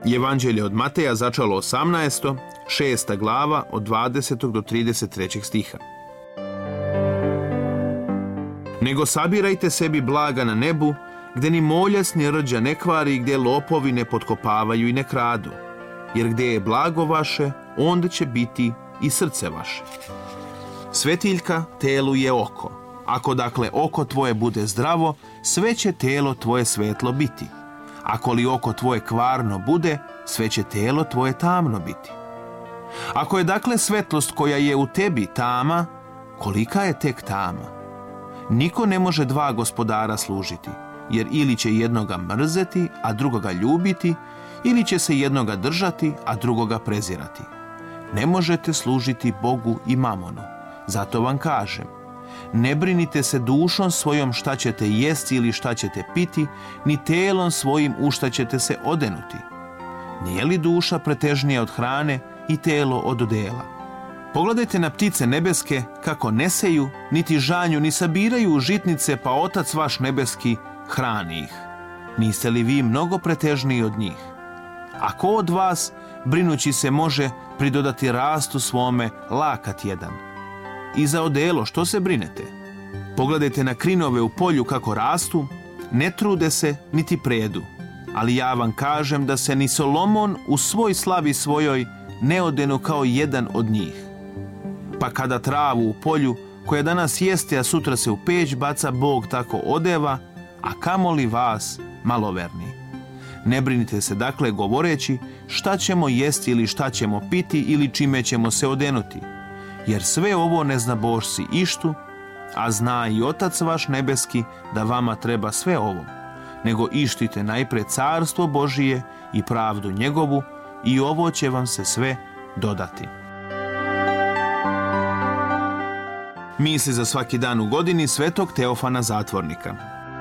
Evanđelje od Mateja začalo 18. 6. glava od 20. do 33. stiha. Nego sabirajte sebi blaga na nebu, gde ni moljac ni rđa ne kvari, gde lopovi ne potkopavaju i ne kradu. Jer gde je blago vaše, onda će biti i srce vaše. Svetiljka telu je oko. Ako dakle oko tvoje bude zdravo, sve će telo tvoje svetlo biti. Ako li oko tvoje kvarno bude, sve će telo tvoje tamno biti. Ako je dakle svetlost koja je u tebi tama, kolika je tek tama? Niko ne može dva gospodara služiti, jer ili će jednoga mrzeti, a drugoga ljubiti, ili će se jednoga držati, a drugoga prezirati. Ne možete služiti Bogu i mamonu. Zato vam kažem, ne brinite se dušom svojom šta ćete jesti ili šta ćete piti, ni telom svojim u šta ćete se odenuti. Nije li duša pretežnija od hrane i telo od odela? Pogledajte na ptice nebeske kako ne seju, niti žanju, ni sabiraju u žitnice, pa Otac vaš nebeski hrani ih. Niste li vi mnogo pretežniji od njih? A ko od vas, brinući se, može pridodati rastu svome lakat jedan? I za odelo što se brinete? Pogledajte na krinove u polju kako rastu, ne trude se niti predu. Ali ja vam kažem da se ni Solomon u svoj slavi svojoj ne odenu kao jedan od njih. Pa kada travu u polju, koja danas jeste, a sutra se u peć baca, Bog tako odeva, a kamoli vas, maloverni. Ne brinite se dakle govoreći šta ćemo jesti ili šta ćemo piti ili čime ćemo se odenuti. Jer sve ovo ne zna Božci ištu, a zna i Otac vaš nebeski da vama treba sve ovo. Nego ištite najpre carstvo Božije i pravdu njegovu, i ovo će vam se sve dodati. Misli za svaki dan u godini svetog Teofana Zatvornika.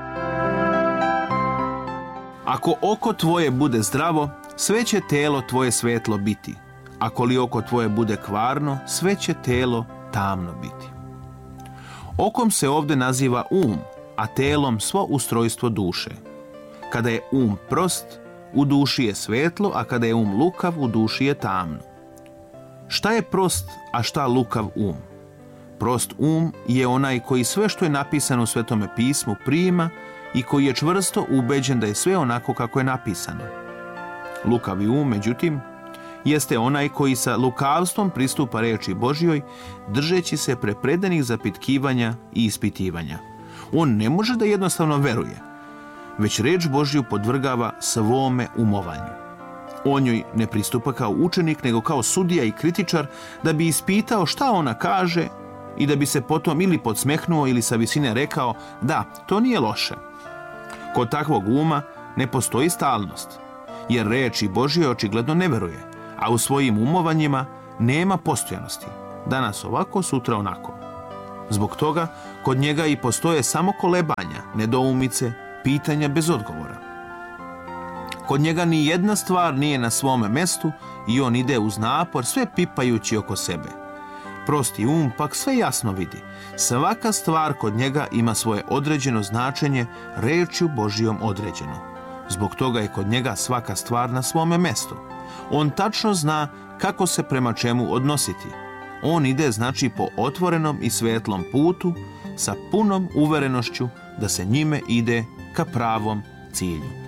Ako oko tvoje bude zdravo, sve će telo tvoje svetlo biti. Ako li oko tvoje bude kvarno, sve će telo tamno biti. Okom se ovdje naziva a telom svo ustrojstvo duše. Kada je prost, u duši je svetlo, a kada je lukav, u duši je tamno. Šta je prost, a šta lukav Prost je onaj koji sve što je napisano u Svetome pismu prima i koji je čvrsto ubeđen da je sve onako kako je napisano. Lukavi međutim, jeste onaj koji sa lukavstvom pristupa reči Božjoj, držeći se prepredanih zapitkivanja i ispitivanja. On ne može da jednostavno veruje, već reč Božju podvrgava svome umovanju. On joj ne pristupa kao učenik, nego kao sudija i kritičar, da bi ispitao šta ona kaže i da bi se potom ili podsmehnuo ili sa visine rekao da, to nije loše. Kod takvog ne postoji stalnost, jer reči Božje očigledno ne veruje, a u svojim umovanjima nema postojanosti. Danas ovako, sutra onako. Zbog toga kod njega i postoje samo kolebanja, nedoumice, pitanja bez odgovora. Kod njega ni jedna stvar nije na svome mestu i on ide uz napor, sve pipajući oko sebe. Prosti pak sve jasno vidi. Svaka stvar kod njega ima svoje određeno značenje, rečju Božjom određeno. Zbog toga je kod njega svaka stvar na svome mestu. On tačno zna kako se prema čemu odnositi. On ide znači po otvorenom i svetlom putu sa punom uverenošću da se njime ide ka pravom cilju.